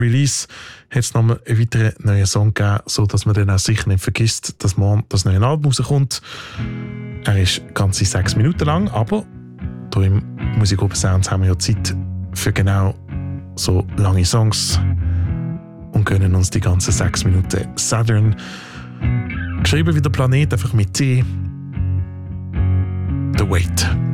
Release hat es nochmal einen weiteren neuen Song gegeben, sodass man dann auch sicher nicht vergisst, dass morgen das neue Album rauskommt. Er ist ganze 6 Minuten lang, aber hier im Musik Open Sounds haben wir ja Zeit für genau so lange Songs und können uns die ganzen 6 Minuten Saturn, geschrieben wie der Planet, einfach mit T, The Wait.